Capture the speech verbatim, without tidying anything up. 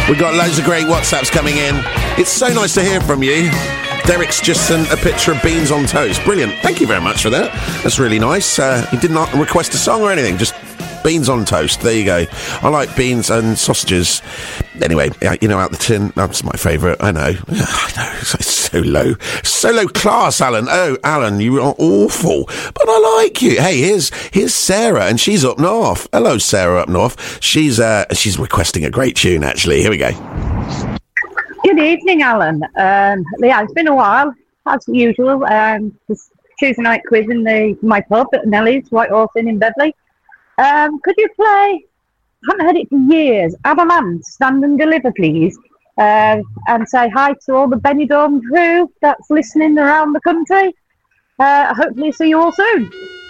We've got loads of great WhatsApps coming in. It's so nice to hear from you. Derek's just sent a picture of beans on toast. Brilliant. Thank you very much for that. That's really nice. Uh, he did not request a song or anything, just beans on toast. There you go. I like beans and sausages. Anyway, you know, out the tin, that's my favourite. I know. I know. It's so low. So low class, Alan. Oh, Alan, you are awful. But I like you. Hey, here's here's Sarah, and she's up north. Hello, Sarah up north. She's uh, she's requesting a great tune, actually. Here we go. Good evening, Alan. Um, yeah, it's been a while, as usual. Um, this Tuesday night quiz in the my pub at Nellie's, White Horse Inn in Beverley. Um, could you play, I haven't heard it for years, Avalanche, Stand and Deliver, please, uh, and say hi to all the Benidorm crew that's listening around the country. Uh, hopefully see you all soon.